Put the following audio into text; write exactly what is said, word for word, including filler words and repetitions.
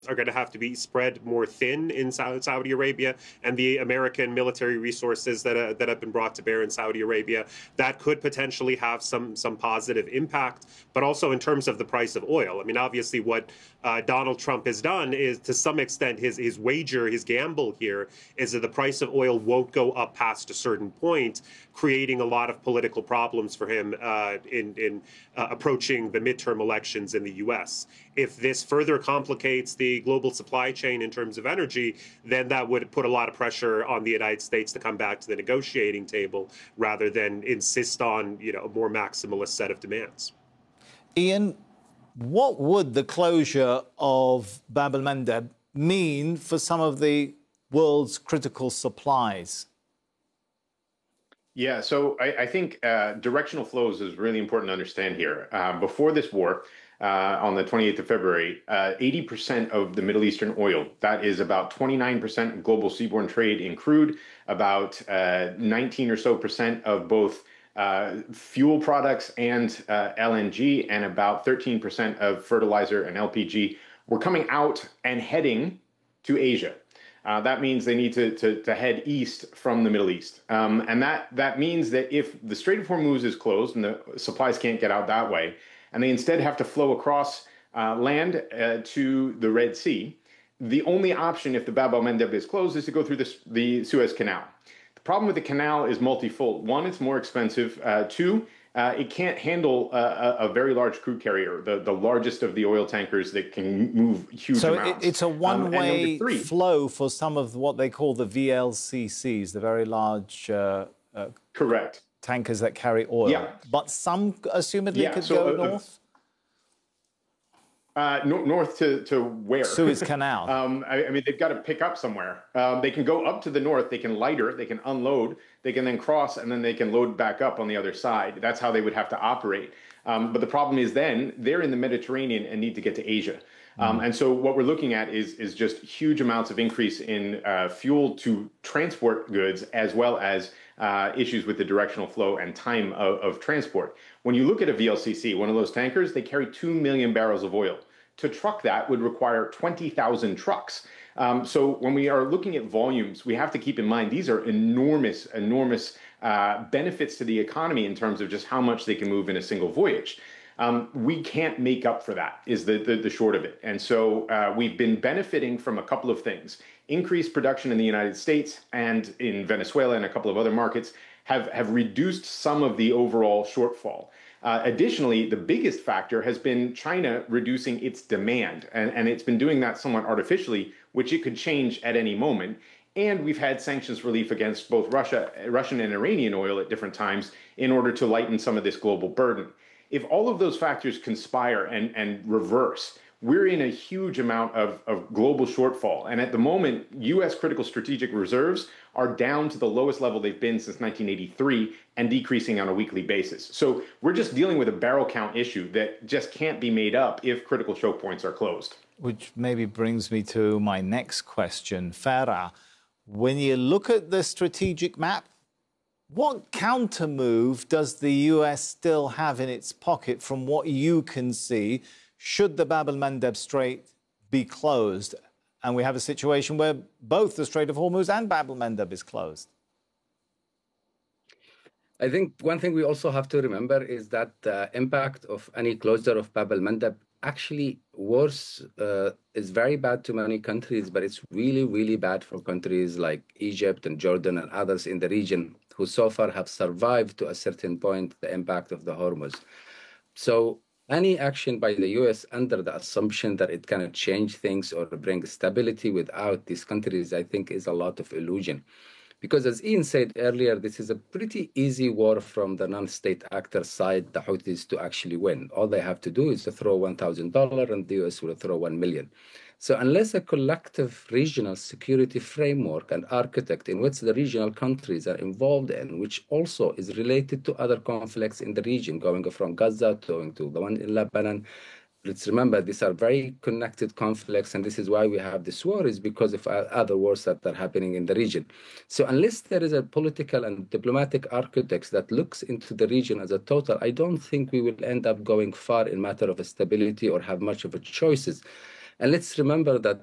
are going to have to be spread more thin in Saudi Arabia, and the American military resources that uh, that have been brought to bear in Saudi Arabia, that could potentially have some some positive impact. But also in terms of the price of oil, I mean, obviously what uh, Donald Trump has done is, to some extent, his his wager, his gamble here is that the price of oil won't go up past a certain point, creating a lot of political problems for him uh, in in uh, approaching the midterm elections in the U S. If this further complicates the global supply chain in terms of energy, then that would put a lot of pressure on the United States to come back to the negotiating table rather than insist on, you know, a more maximalist set of demands. Ian, what would the closure of Bab el-Mandeb mean for some of the world's critical supplies? Yeah, so I, I think uh, directional flows is really important to understand here. Uh, before this war, uh, on the twenty-eighth of February, uh, eighty percent of the Middle Eastern oil, that is about twenty-nine percent of global seaborne trade in crude, about uh, nineteen or so percent of both uh, fuel products and uh, L N G, and about thirteen percent of fertilizer and L P G were coming out and heading to Asia. Uh, that means they need to, to, to head east from the Middle East. Um, and that, that means that if the Strait of Hormuz is closed and the supplies can't get out that way, and they instead have to flow across uh, land uh, to the Red Sea, the only option if the Bab el-Mandeb is closed is to go through this, the Suez Canal. The problem with the canal is multifold. One, it's more expensive. Uh, two, Uh, it can't handle uh, a, a very large crude carrier, the, the largest of the oil tankers that can move huge so amounts. So it's a one-way um, flow for some of what they call the V L C Cs, the very large uh, uh, correct tankers that carry oil. Yeah. But some, assumedly, yeah, could so, go uh, north? Uh, no, north to, to where? Suez Canal. um, I, I mean, they've got to pick up somewhere. Um, they can go up to the north. They can lighter. They can unload. They can then cross, and then they can load back up on the other side. That's how they would have to operate. Um, but the problem is then they're in the Mediterranean and need to get to Asia. Um, and so what we're looking at is, is just huge amounts of increase in uh, fuel to transport goods, as well as uh, issues with the directional flow and time of, of transport. When you look at a V L C C, one of those tankers, they carry two million barrels of oil. To truck that would require twenty thousand trucks. Um, so when we are looking at volumes, we have to keep in mind these are enormous, enormous uh, benefits to the economy in terms of just how much they can move in a single voyage. Um, we can't make up for that, is the, the, the short of it. And so uh, we've been benefiting from a couple of things. Increased production in the United States and in Venezuela and a couple of other markets have, have reduced some of the overall shortfall. Uh, additionally, the biggest factor has been China reducing its demand, and, and it's been doing that somewhat artificially, which it could change at any moment. And we've had sanctions relief against both Russia, Russian and Iranian oil at different times in order to lighten some of this global burden. If all of those factors conspire and, and reverse, we're in a huge amount of, of global shortfall. And at the moment, U S critical strategic reserves are down to the lowest level they've been since nineteen eighty-three and decreasing on a weekly basis. So we're just dealing with a barrel count issue that just can't be made up if critical choke points are closed. Which maybe brings me to my next question. Farah, when you look at the strategic map, what counter move does the U S still have in its pocket from what you can see should the Bab el-Mandeb Strait be closed? And we have a situation where both the Strait of Hormuz and Bab el-Mandeb is closed. I think one thing we also have to remember is that the impact of any closure of Bab el-Mandeb actually worse, uh, is very bad to many countries, but it's really, really bad for countries like Egypt and Jordan and others in the region who so far have survived to a certain point the impact of the Hormuz. So any action by the U S under the assumption that it cannot change things or bring stability without these countries, I think is a lot of illusion. Because as Ian said earlier, this is a pretty easy war from the non-state actor side, the Houthis, to actually win. All they have to do is to throw one thousand dollars and the U S will throw one million dollars. So unless a collective regional security framework and architect in which the regional countries are involved in, which also is related to other conflicts in the region, going from Gaza going to the one in Lebanon, let's remember, these are very connected conflicts, and this is why we have this war, is because of other wars that are happening in the region. So unless there is a political and diplomatic architect that looks into the region as a total, I don't think we will end up going far in matter of stability or have much of a choices. And let's remember that